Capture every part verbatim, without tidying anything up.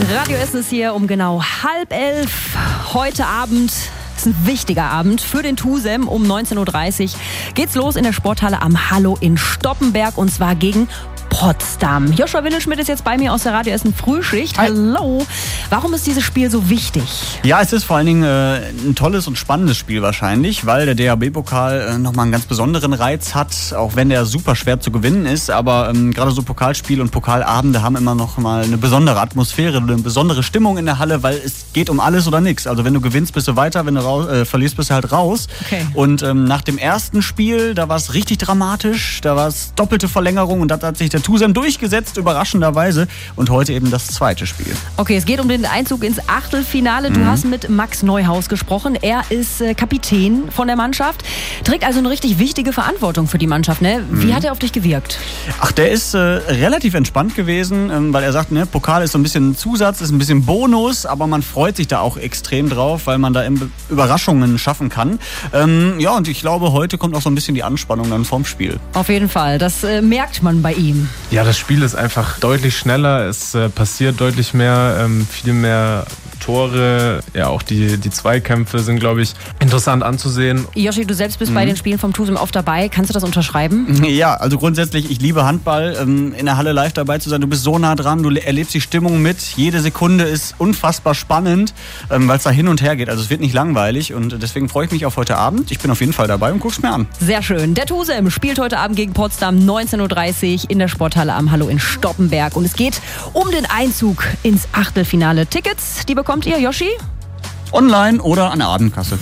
Radio Essen ist hier um genau halb elf. Heute Abend ist ein wichtiger Abend für den TUSEM. Um neunzehn Uhr dreißig geht's los in der Sporthalle am Hallo in Stoppenberg und zwar gegen Potsdam. Joshua Windelschmidt ist jetzt bei mir aus der Radio Essen Frühschicht. Hi. Hallo. Warum ist dieses Spiel so wichtig? Ja, es ist vor allen Dingen äh, ein tolles und spannendes Spiel wahrscheinlich, weil der D H B-Pokal äh, nochmal einen ganz besonderen Reiz hat, auch wenn der super schwer zu gewinnen ist. Aber ähm, gerade so Pokalspiele und Pokalabende haben immer noch mal eine besondere Atmosphäre, eine besondere Stimmung in der Halle, weil es geht um alles oder nichts. Also wenn du gewinnst, bist du weiter, wenn du raus, äh, verlierst, bist du halt raus. Okay. Und ähm, nach dem ersten Spiel, da war es richtig dramatisch, da war es doppelte Verlängerung und da hat sich der TUSEM durchgesetzt, überraschenderweise. Und heute eben das zweite Spiel. Okay, es geht um den Einzug ins Achtelfinale. Du Mhm. hast mit Max Neuhaus gesprochen. Er ist äh, Kapitän von der Mannschaft, trägt also eine richtig wichtige Verantwortung für die Mannschaft. Ne? Wie Mhm. hat er auf dich gewirkt? Ach, der ist äh, relativ entspannt gewesen, ähm, weil er sagt, ne, Pokal ist so ein bisschen ein Zusatz, ist ein bisschen Bonus, aber man freut sich da auch extrem drauf, weil man da eben Überraschungen schaffen kann. Ähm, ja, und ich glaube, heute kommt auch so ein bisschen die Anspannung dann vorm Spiel. Auf jeden Fall, das äh, merkt man bei ihm. Ja, das Spiel ist einfach deutlich schneller, es äh, passiert deutlich mehr, ähm, viel mehr Tore, ja auch die, die Zweikämpfe sind, glaube ich, interessant anzusehen. Joshi, du selbst bist bei den Spielen vom TUSEM oft dabei. Kannst du das unterschreiben? Ja, also grundsätzlich, ich liebe Handball, ähm, in der Halle live dabei zu sein. Du bist so nah dran, du erlebst die Stimmung mit. Jede Sekunde ist unfassbar spannend, ähm, weil es da hin und her geht. Also es wird nicht langweilig und deswegen freue ich mich auf heute Abend. Ich bin auf jeden Fall dabei und guck's mir an. Sehr schön. Der TUSEM spielt heute Abend gegen Potsdam neunzehn Uhr dreißig in der Sporthalle am Hallo in Stoppenberg. Und es geht um den Einzug ins Achtelfinale. Tickets, die bekommt ihr, Joshi? Online oder an der Abendkasse.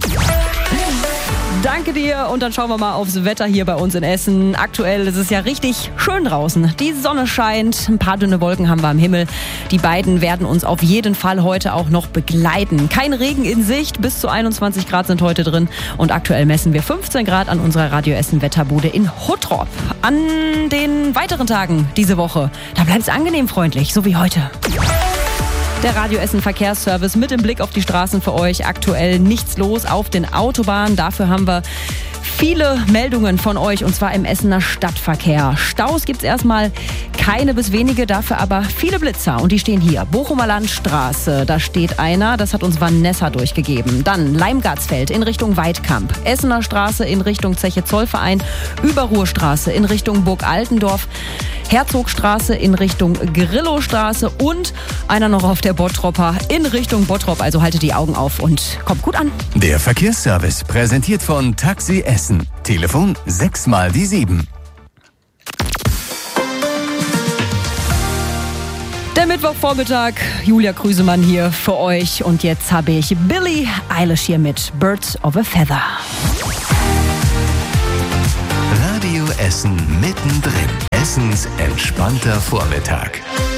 Danke dir und dann schauen wir mal aufs Wetter hier bei uns in Essen. Aktuell ist es ja richtig schön draußen. Die Sonne scheint, ein paar dünne Wolken haben wir am Himmel. Die beiden werden uns auf jeden Fall heute auch noch begleiten. Kein Regen in Sicht, bis zu einundzwanzig Grad sind heute drin. Und aktuell messen wir fünfzehn Grad an unserer Radio Essen Wetterbude in Huttrop. An den weiteren Tagen diese Woche, da bleibt es angenehm freundlich, so wie heute. Der Radio Essen Verkehrsservice mit dem Blick auf die Straßen für euch. Aktuell nichts los auf den Autobahnen. Dafür haben wir viele Meldungen von euch und zwar im Essener Stadtverkehr. Staus gibt's erstmal keine bis wenige, dafür aber viele Blitzer und die stehen hier. Bochumer Landstraße, da steht einer, das hat uns Vanessa durchgegeben. Dann Leimgartsfeld in Richtung Weidkamp, Essener Straße in Richtung Zeche Zollverein, Überruhrstraße in Richtung Burg Altendorf, Herzogstraße in Richtung Grillostraße und einer noch auf der Bottropper in Richtung Bottrop. Also haltet die Augen auf und kommt gut an. Der Verkehrsservice präsentiert von Taxi Essen. Telefon sechs mal die sieben. Der Mittwochvormittag, Julia Krüsemann hier für euch. Und jetzt habe ich Billie Eilish hier mit Birds of a Feather. Radio Essen mittendrin. Essens entspannter Vormittag.